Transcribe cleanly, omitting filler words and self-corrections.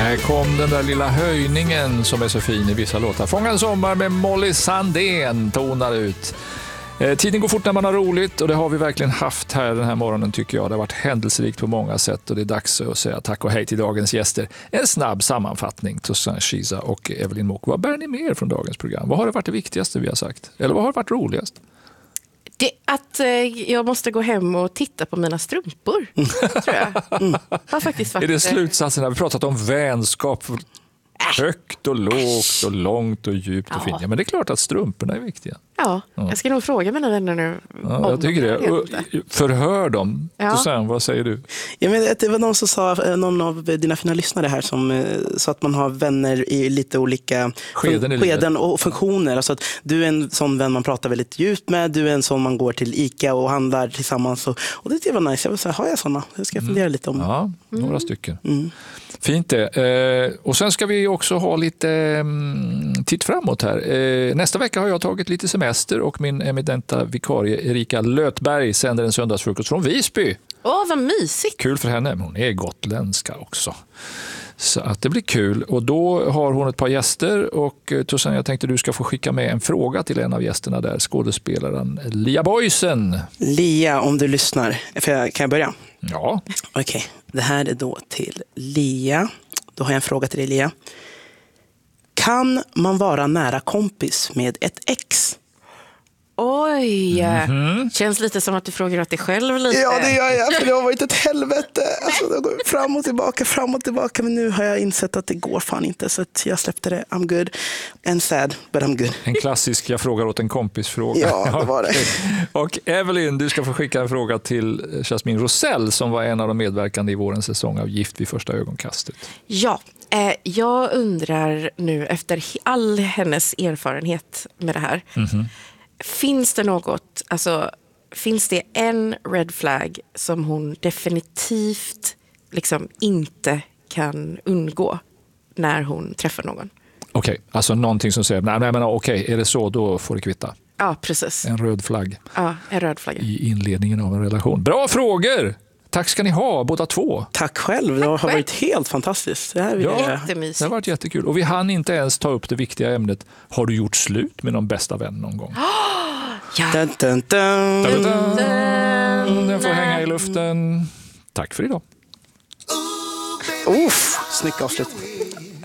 Här kom den där lilla höjningen som är så fin i vissa låtar. Fånga en sommar med Molly Sandén tonar ut. Tiden går fort när man har roligt och det har vi verkligen haft här den här morgonen tycker jag. Det har varit händelserikt på många sätt och det är dags att säga tack och hej till dagens gäster. En snabb sammanfattning till Shiza och Evelyn Mok. Vad bär ni med er från dagens program? Vad har det varit det viktigaste vi har sagt? Eller vad har varit roligast? Att jag måste gå hem och titta på mina strumpor, tror jag. Har faktiskt varit... Är det slutsatsen? Vi har pratat om vänskap, högt och lågt och långt och djupt och fint. Ja, men det är klart att strumporna är viktiga. Ja, jag ska nog fråga mina vänner nu. Ja, jag tycker det. Förhör dem. Ja. Susanne, vad säger du? Ja, men det var någon som sa, någon av dina fina lyssnare här som sa att man har vänner i lite olika skeden och funktioner. Alltså att du är en sån vän man pratar väldigt djupt med, du är en sån man går till ICA och handlar tillsammans. Och det var nice. Jag vill säga, har jag såna? Jag ska fundera lite om. Ja, några stycken. Fint det. Och sen ska vi också ha lite titt framåt här. Nästa vecka har jag tagit lite semester och min eminenta vikarie Erika Lötberg sänder en söndagsfrukost från Visby. Vad mysigt. Kul för henne, hon är gotländska också. Så att det blir kul. Och då har hon ett par gäster och Susanne, jag tänkte du ska få skicka med en fråga till en av gästerna där, skådespelaren Lia Boysen. Lia, om du lyssnar. Kan jag börja? Ja. Okej, det här är då till Lia. Då har jag en fråga till dig, Lia. Kan man vara nära kompis med ett ex? Oj, känns lite som att du frågar åt dig själv lite. Ja, det gör jag, för det har varit ett helvete. Alltså, det går fram och tillbaka. Men nu har jag insett att det går fan inte. Så att jag släppte det. I'm good and sad, but I'm good. En klassisk, jag frågar åt en kompis-fråga. Ja, det var det. Och Evelyn, du ska få skicka en fråga till Jasmine Rosell som var en av de medverkande i vårens säsong av Gift vid första ögonkastet. Ja, jag undrar nu efter all hennes erfarenhet med det här. Finns det något, alltså finns det en red flag som hon definitivt liksom inte kan undgå när hon träffar någon? Okej, alltså någonting som säger, nej men okej, är det så då får det kvitta. Ja, precis. En röd flagg. Ja, en röd flagg. I inledningen av en relation. Bra frågor! Tack ska ni ha, båda två. Tack själv, det har varit helt fantastiskt. Det har varit jättekul. Och vi hann inte ens ta upp det viktiga ämnet. Har du gjort slut med någon bästa vän någon gång? Ja. Dun, dun, dun. Dun, dun, dun. Den får hänga i luften. Tack för idag. Snygg avslutning.